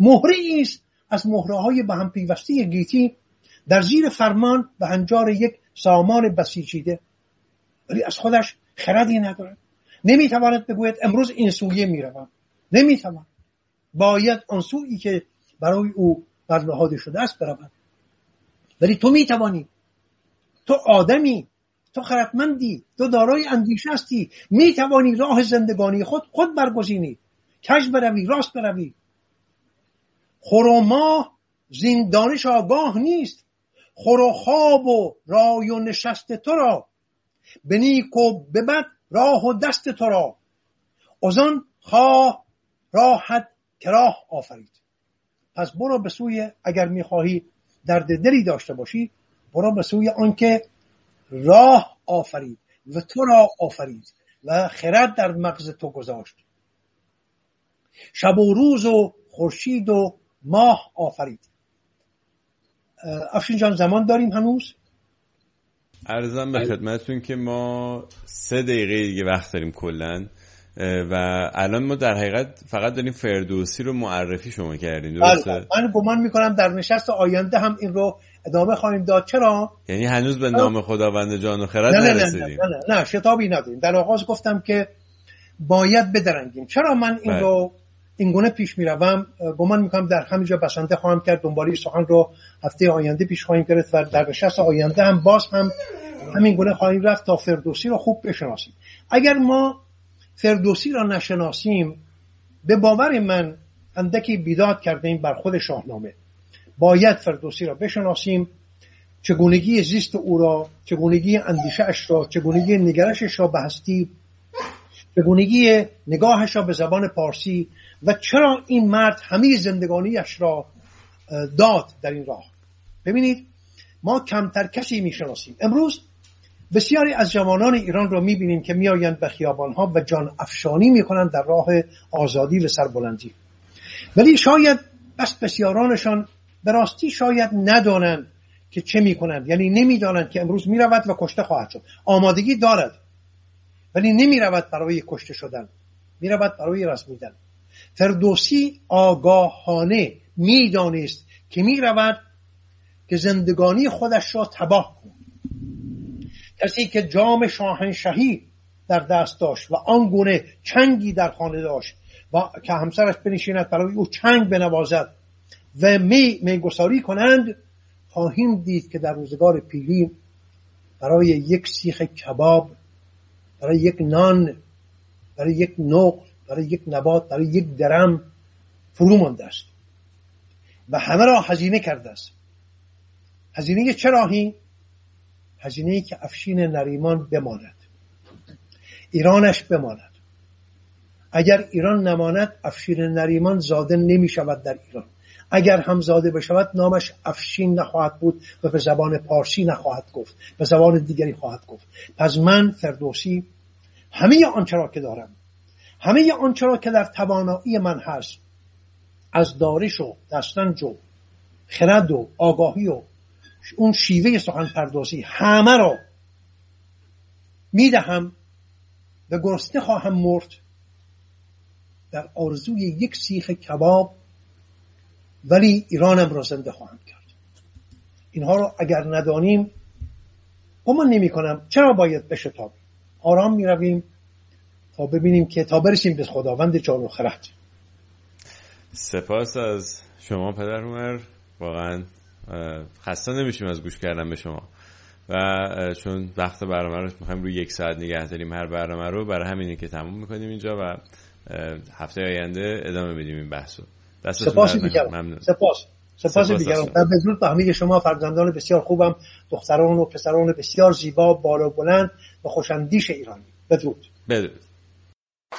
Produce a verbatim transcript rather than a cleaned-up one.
مهره است از مهره‌های به هم پیوسته گیتی در زیر فرمان به هنجار یک سامان بسیجیده، ولی از خودش خردی ندارد. نمیتواند بگوید امروز این سویه میروم، نمیتواند، باید آن سویی که برای او برنهاده شده است برود. ولی تو میتوانی، تو آدمی، تو خردمندی، تو دارای اندیشه هستی، میتوانی راه زندگانی خود خود برگزینی، کج بروی، راست بروی. خور و ماه زین دانش آگاه نیست، خور و خواب و رای و نشست تو را، به نیک و به بد راه و دست تو را، از آن خواه راحت که راه آفرید. پس برو به سوی، اگر میخواهی درد دلی داشته باشی، برو به سوی آن که راه آفرید و تو را آفرید و خرد در مغز تو گذاشت. شب و روز و خورشید و ماه آفرید. افشین جان زمان داریم هنوز؟ عرضم به خدمتتون که ما سه دقیقه دیگه وقت داریم کلن و الان ما در حقیقت فقط داریم فردوسی رو معرفی شما کردیم، درسته؟ من گمان میکنم در نشست آینده هم این رو ادامه خواهیم داد. چرا؟ یعنی هنوز به نام خداوند جان و خرد نه نرسیدیم. نه نه نه نه, نه شتابی نداریم. در آغاز گفتم که باید بدرنگیم. چرا من این بله. رو این گونه پیش میروم؟ گمان میکنم در همینجا بسنده خواهم کرد، دنباله سخن رو هفته آینده پیش خواهیم گرفت و در نشست آینده هم باز هم همین گونه خواهیم رفت تا فردوسی رو خوب بشناسیم. اگر ما فردوسی را نشناسیم، به باور من اندکی بیداد کردیم بر خود شاهنامه. باید فردوسی را بشناسیم، چگونگی زیست او را، چگونگی اندیشه اش را، چگونگی نگرشش را به هستی، چگونگی نگاهش را به زبان پارسی و چرا این مرد همه زندگانیش را داد در این راه. ببینید ما کمتر کسی میشناسیم. امروز بسیاری از جوانان ایران را میبینیم که میآیند به خیابانها و جان افشانی میکنند در راه آزادی و سربلندی، ولی شاید بس بسیارانشان به راستی شاید ندانند که چه میکنند. یعنی نمیدانند که امروز میرود و کشته خواهد شد. آمادگی دارد ولی نمیرود برای کشته شدن، میرود برای رسمیدن. فردوسی آگاهانه میدانست که میرود که زندگانی خودش را تباه کند. کسی که جام شاهنشاهی در دست داشت و آنگونه چنگی در خانه داشت و که همسرش بنشیند برای او چنگ بنوازد و می میگساری کنند، خواهیم دید که در روزگار پیری برای یک سیخ کباب، برای یک نان، برای یک نقل، برای یک نبات، برای یک درم فرو مانده است و همه را هزینه کرده است. هزینه چه راهی؟ هزینه‌ای که افشین نریمان بماند، ایرانش بماند. اگر ایران نماند، افشین نریمان زاده نمی شود در ایران. اگر هم زاده بشود، نامش افشین نخواهد بود و به زبان پارسی نخواهد گفت، به زبان دیگری خواهد گفت. پس من فردوسی همه آنچه را که دارم، همه آنچه را که در توانایی من هست، از دانش و دستنج و خرد و آگاهی و اون شیوه سخن پردازی، همه را میدهم و گرسنه خواهم مرد در آرزوی یک سیخ کباب، ولی ایرانم را زنده خواهم کرد. اینها رو اگر ندانیم، گمان نمی کنم چرا باید بشتابیم. آرام می رویم تا ببینیم که تا برسیم به خداوند جان و خرد. سپاس از شما پدر هنر، واقعا خسته نمیشیم از گوش کردن به شما و چون وقت برنامه رو میخوایم روی یک ساعت نگه داریم هر برنامه رو، برای همینه که تموم میکنیم اینجا و هفته آینده ادامه بدیم این بحثو. سپاس میگم. سپاس سپاس میگم. در بدرود به همه شما فرزندان بسیار خوبم، دختران و پسران بسیار زیبا، بالا بلند و خوش‌اندیش ایرانی. بدرود. بدرود.